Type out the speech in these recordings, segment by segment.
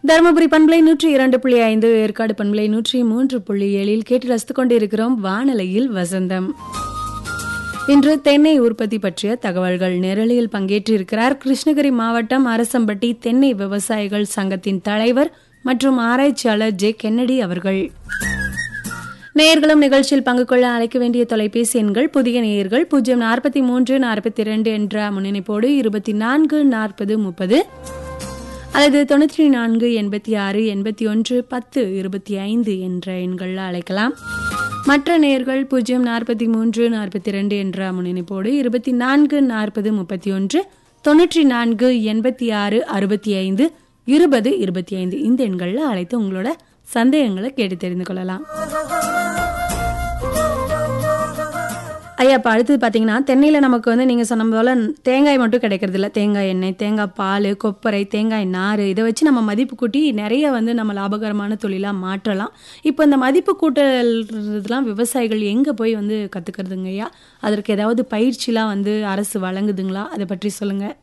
தருமபுரி பண்பலை 102.5, ஏற்காடு பண்பலை 103.7 கேட்டு ரசித்துக் கொண்டிருக்கிறோம் வானலையில் வசந்தம். இன்று தென்னை உற்பத்தி பற்றிய தகவல்கள் நேரலையில் பங்கேற்றிருக்கிறார் கிருஷ்ணகிரி மாவட்டம் அரசம்பட்டி தென்னை விவசாயிகள் சங்கத்தின் தலைவர் மற்றும் ஆராய்ச்சியாளர் ஜே கென்னடி அவர்கள். நேயர்களும் நிகழ்ச்சியில் பங்கு கொள்ள அழைக்க வேண்டிய தொலைபேசி எண்கள் புதிய நேயர்கள் 04342 என்ற முன்னிணைப்போடு 24 40 30 அல்லது 94 86 81 10 25 என்ற எண்களில் அழைக்கலாம். மற்ற நேயர்கள் 043 42 என்ற முன்னிணைப்போடு 24 40 31 94 86 65 20 25 இந்த எண்களில் அழைத்து உங்களோட சந்தேகங்களை கேட்டு தெரிந்து கொள்ளலாம். ஐயா, இப்போ அடுத்தது பார்த்தீங்கன்னா தென்னையில் நமக்கு நீங்கள் சொன்ன போல தேங்காய் மட்டும் கிடைக்கிறது இல்லை. தேங்காய் எண்ணெய், தேங்காய் பால், கொப்பரை, தேங்காய் நார் இதை வச்சு நம்ம மதிப்பு கூட்டி நிறைய நம்ம லாபகரமான தொழிலாக மாற்றலாம். இப்போ இந்த மதிப்பு கூட்டலாம் விவசாயிகள் எங்கே போய் கற்றுக்கிறதுங்க ஐயா? அதற்கு ஏதாவது பயிற்சிலாம் அரசு வழங்குதுங்களா? அதை பற்றி சொல்லுங்கள்.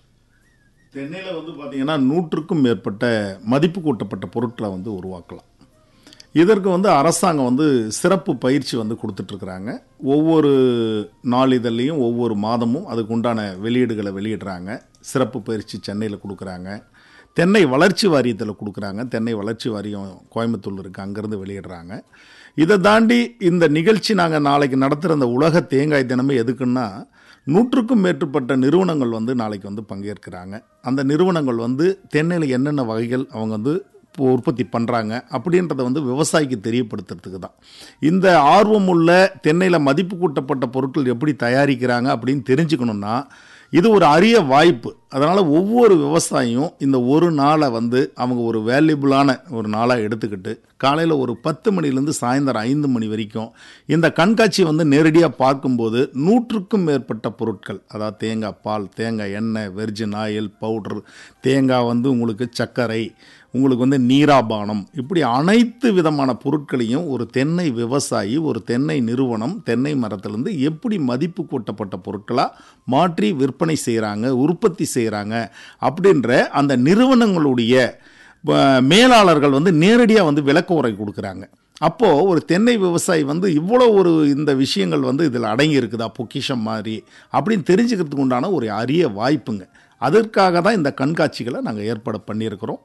தென்னையில் பார்த்தீங்கன்னா 100க்கும் மேற்பட்ட மதிப்பு கூட்டப்பட்ட பொருட்களை உருவாக்கலாம். இதற்கு அரசாங்கம் சிறப்பு பயிற்சி கொடுத்துட்ருக்குறாங்க. ஒவ்வொரு நாளிதழ்லையும் ஒவ்வொரு மாதமும் அதுக்கு உண்டான வெளியீடுகளை வெளியிடுறாங்க. சிறப்பு பயிற்சி சென்னையில் கொடுக்குறாங்க, தென்னை வளர்ச்சி வாரியத்தில் கொடுக்குறாங்க. தென்னை வளர்ச்சி வாரியம் கோயம்புத்தூர் இருக்குது, அங்கேருந்து வெளியிடுறாங்க. இதை தாண்டி இந்த நிகழ்ச்சி நாங்கள் நாளைக்கு நடத்துகிற அந்த உலக தேங்காய் தினமே எதுக்குன்னா 100க்கும் மேற்பட்ட நிறுவனங்கள் நாளைக்கு பங்கேற்கிறாங்க. அந்த நிறுவனங்கள் தென்னையில் என்னென்ன வகைகள் அவங்க உற்பத்தி பண்ணுறாங்க அப்படின்றத விவசாயிக்கு தெரியப்படுத்துறதுக்கு தான். இந்த ஆர்வம் உள்ள தென்னையில் மதிப்பு கூட்டப்பட்ட பொருட்கள் எப்படி தயாரிக்கிறாங்க அப்படின்னு தெரிஞ்சுக்கணுன்னா இது ஒரு அரிய வாய்ப்பு. அதனால் ஒவ்வொரு விவசாயியும் இந்த ஒரு நாளை அவங்க ஒரு வேல்யூபிளான ஒரு நாளாக எடுத்துக்கிட்டு காலையில் ஒரு 10 மணிலேருந்து சாயந்தரம் 5 மணி வரைக்கும் இந்த கண்காட்சி நேரடியாக பார்க்கும்போது 100க்கும் மேற்பட்ட பொருட்கள், அதாவது தேங்காய் பால், தேங்காய் எண்ணெய், வெர்ஜின் ஆயில், பவுடர், தேங்காய் உங்களுக்கு சர்க்கரை, உங்களுக்கு நீராபானம், இப்படி அனைத்து விதமான பொருட்களையும் ஒரு தென்னை விவசாயி, ஒரு தென்னை நிறுவனம் தென்னை மரத்திலிருந்து எப்படி மதிப்பு கூட்டப்பட்ட பொருட்களாக மாற்றி விற்பனை செய்கிறாங்க, உற்பத்தி செய்கிறாங்க அப்படின்ற அந்த நிறுவனங்களுடைய மேலாளர்கள் நேரடியாக விளக்க உரை கொடுக்குறாங்க. அப்போது ஒரு தென்னை விவசாயி இவ்வளோ ஒரு இந்த விஷயங்கள் இதில் அடங்கி இருக்குதா பொக்கிஷம் மாதிரி அப்படின்னு தெரிஞ்சுக்கிறதுக்கு உண்டான ஒரு அரிய வாய்ப்புங்க. அதற்காக தான் இந்த கண்காட்சிகளை நாங்கள் ஏற்பாடு பண்ணியிருக்கிறோம்.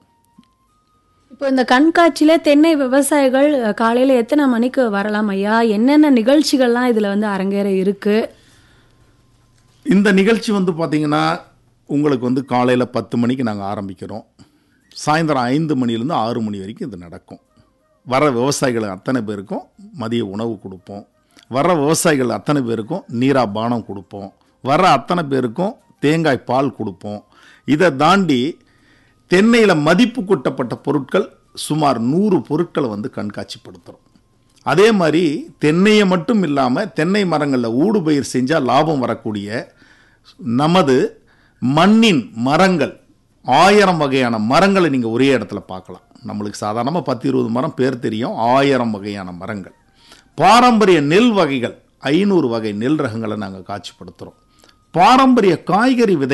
இப்போ இந்த கண்காட்சியில் தென்னை விவசாயிகள் காலையில் எத்தனை மணிக்கு வரலாம் ஐயா? என்னென்ன நிகழ்ச்சிகள்லாம் இதில் அரங்கேற இருக்குது? இந்த நிகழ்ச்சி பார்த்தீங்கன்னா உங்களுக்கு காலையில் 10 மணிக்கு நாங்கள் ஆரம்பிக்கிறோம். சாயந்தரம் 5 மணிலேருந்து 6 மணி வரைக்கும் இது நடக்கும். வர விவசாயிகள் அத்தனை பேருக்கும் மதிய உணவு கொடுப்போம். வர விவசாயிகள் அத்தனை பேருக்கும் நீராபானம் கொடுப்போம். வர அத்தனை பேருக்கும் தேங்காய் பால் கொடுப்போம். இதை தாண்டி தென்னையில் மதிப்பு கூட்டப்பட்ட பொருட்கள் சுமார் 100 பொருட்களை கண்காட்சிப்படுத்துகிறோம். அதே மாதிரி தென்னையை மட்டும் இல்லாமல் தென்னை மரங்களில் ஊடுபயிர் செஞ்சால் லாபம் வரக்கூடிய நமது மண்ணின் மரங்கள் 1000 வகையான மரங்களை நீங்கள் ஒரே இடத்துல பார்க்கலாம். நம்மளுக்கு சாதாரணமாக 10-20 மரம் பேர் தெரியும். 1000 வகையான மரங்கள், பாரம்பரிய நெல் வகைகள் 500 வகை நெல் ரகங்களை நாங்கள் காட்சிப்படுத்துகிறோம். பாரம்பரிய காய்கறி விதை